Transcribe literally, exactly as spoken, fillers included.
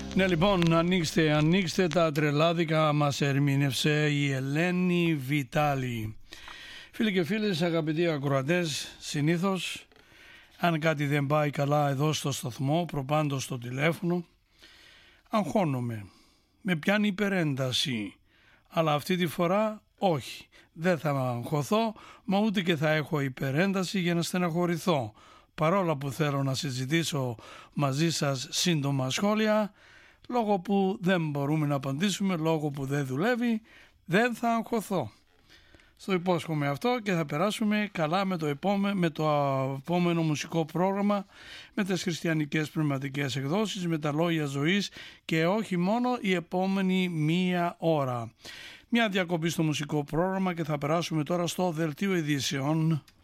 Ναι, λοιπόν, ανοίξτε, ανοίξτε τα τρελάδικα, μας ερμήνευσε η Ελένη Βιτάλη. Φίλοι και φίλες, αγαπητοί ακροατές, συνήθως αν κάτι δεν πάει καλά εδώ στο σταθμό, προπάντως στο τηλέφωνο, αγχώνομαι, με πιάνει υπερένταση, αλλά αυτή τη φορά όχι, δεν θα αγχωθώ, μα ούτε και θα έχω υπερένταση για να στεναχωρηθώ. Παρόλα που θέλω να συζητήσω μαζί σας σύντομα σχόλια, λόγω που δεν μπορούμε να απαντήσουμε, λόγω που δεν δουλεύει, δεν θα αγχωθώ. Στο υπόσχομαι αυτό και θα περάσουμε καλά με το, επόμε, με το επόμενο μουσικό πρόγραμμα, με τις χριστιανικές πνευματικές εκδόσεις, με τα λόγια ζωής και όχι μόνο η επόμενη μία ώρα. Μια διακοπή στο μουσικό πρόγραμμα και θα περάσουμε τώρα στο δελτίο ειδήσεων.